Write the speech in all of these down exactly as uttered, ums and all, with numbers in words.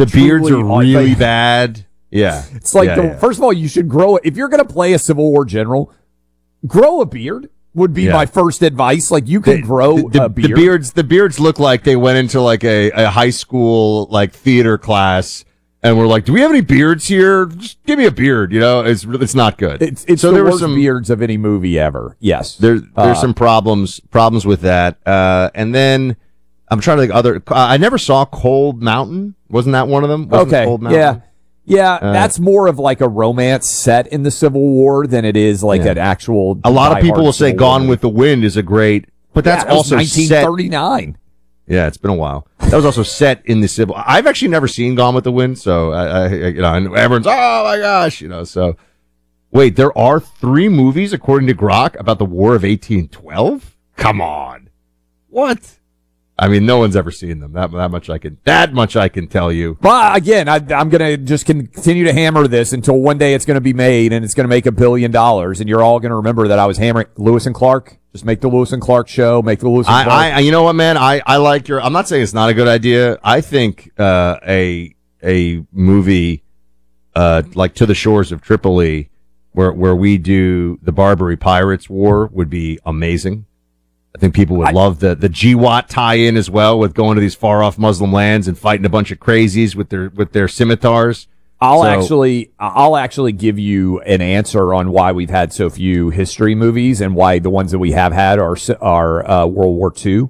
the beards truly are really like, bad. Yeah. It's like, yeah, the, yeah. first of all, you should grow it. If you're going to play a Civil War general, grow a beard would be Yeah. my first advice. Like, you can The- grow the, the, a beard. The beards, the beards look like they went into like a, a high school like theater class and were like, "Do we have any beards here? Just give me a beard." You know, it's it's not good. It's, it's so the there were worst some beards of any movie ever. Yes. there there's Uh, some problems problems with that. Uh, and then I'm trying to think other. Uh, I never saw Cold Mountain. Wasn't that one of them? Wasn't Okay. Cold Mountain? Yeah. Yeah, Uh, that's more of like a romance set in the Civil War than it is like Yeah. an actual. A lot of people diehard will say Civil Gone War with the Wind is a great, but that's Yeah, that was also set. nineteen thirty-nine. Yeah, it's been a while. That was also set in the Civil. I've actually never seen Gone with the Wind, so I, I you know, and everyone's oh my gosh, you know. So wait, there are three movies according to Grok about the War of eighteen twelve. Come on, what? I mean, no one's ever seen them. That that much I can. That much I can tell you. But again, I, I'm going to just continue to hammer this until one day it's going to be made and it's going to make a billion dollars, and you're all going to remember that I was hammering Lewis and Clark. Just make the Lewis and Clark show. Make the Lewis and Clark. I, I, you know what, man? I, I like your. I'm not saying it's not a good idea. I think uh, a a movie uh, like To the Shores of Tripoli, where where we do the Barbary Pirates War, would be amazing. I think people would I, love the the G W A T tie-in as well, with going to these far off Muslim lands and fighting a bunch of crazies with their with their scimitars. I'll So- actually, I'll actually give you an answer on why we've had so few history movies and why the ones that we have had are are uh, World War Two.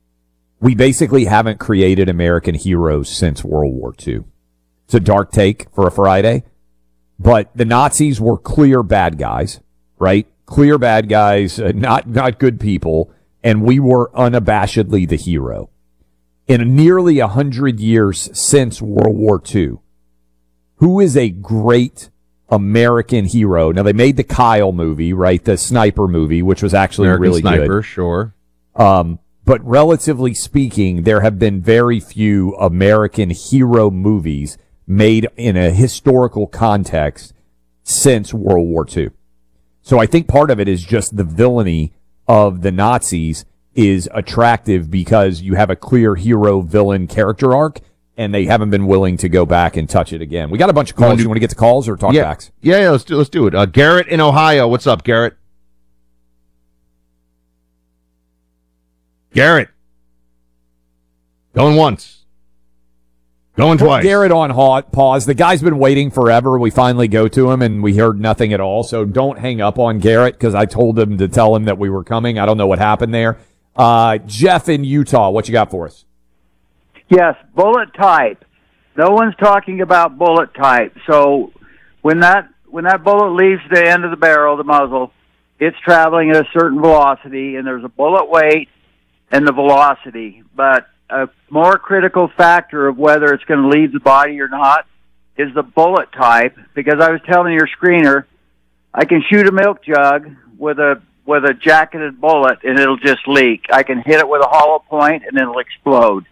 We basically haven't created American heroes since World War Two. It's a dark take for a Friday, but the Nazis were clear bad guys, right? Clear bad guys, uh, not not good people, and we were unabashedly the hero. In nearly a hundred years since World War Two. Who is a great American hero? Now, they made the Kyle movie, right? The sniper movie, which was actually American really Sniper, sure. good. Um, but relatively speaking, there have been very few American hero movies made in a historical context since World War Two. So I think part of it is just the villainy of the Nazis is attractive because you have a clear hero-villain character arc, and they haven't been willing to go back and touch it again. We got a bunch of calls. You want to get to calls or talk Yeah, backs? yeah, yeah. Let's do let's do it. Uh, Garrett in Ohio, what's up, Garrett? Garrett, going once, going Put twice. Garrett on hot pause. The guy's been waiting forever. We finally go to him, and we heard nothing at all. So don't hang up on Garrett because I told him to tell him that we were coming. I don't know what happened there. Uh, Jeff in Utah, what you got for us? Yes, bullet type. No one's talking about bullet type. So when that when that bullet leaves the end of the barrel, the muzzle, it's traveling at a certain velocity, and there's a bullet weight and the velocity. But a more critical factor of whether it's going to leave the body or not is the bullet type, because I was telling your screener, I can shoot a milk jug with a with a jacketed bullet, and it'll just leak. I can hit it with a hollow point, and it'll explode.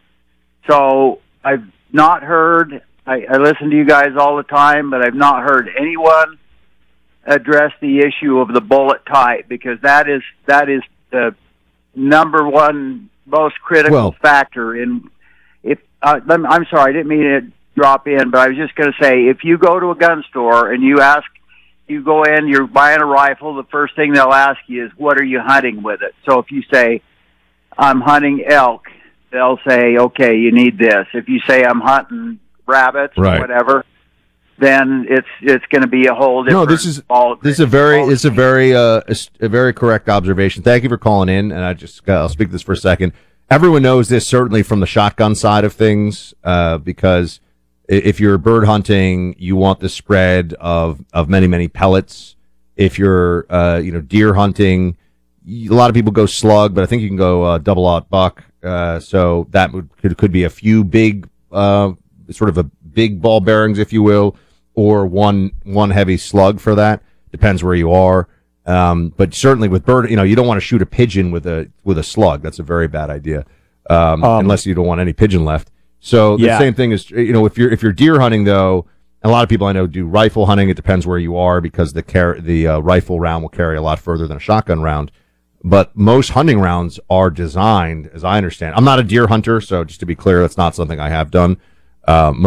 So I've not heard, I, I listen to you guys all the time, but I've not heard anyone address the issue of the bullet type, because that is that is the number one most critical Well- factor. In if uh, let me, I'm sorry, I didn't mean to drop in, but I was just going to say, if you go to a gun store and you ask, you go in, you're buying a rifle, the first thing they'll ask you is, what are you hunting with it? So if you say, I'm hunting elk, they'll say, okay, you need this. If you say I'm hunting rabbits Right. or whatever, then it's it's going to be a whole different No, this is ball this is a very ball this is a very uh a, a very correct observation. Thank you for calling in, and I just uh, I'll speak this for a second. Everyone knows this certainly from the shotgun side of things, uh, because i- if you're bird hunting, you want the spread of of many many pellets. If you're uh you know deer hunting, y- a lot of people go slug, but I think you can go uh, double aught buck. Uh, so that would could, could be a few big uh sort of a big ball bearings, if you will, or one one heavy slug for that. Depends where you are. Um, but certainly with bird, you know, you don't want to shoot a pigeon with a with a slug. That's a very bad idea, um, Um, unless you don't want any pigeon left. So the Yeah. same thing is, you know, if you're if you're deer hunting though, a lot of people I know do rifle hunting. It depends where you are, because the car- the uh, rifle round will carry a lot further than a shotgun round. But most hunting rounds are designed, as I understand. I'm not a deer hunter, so just to be clear, that's not something I have done. Uh,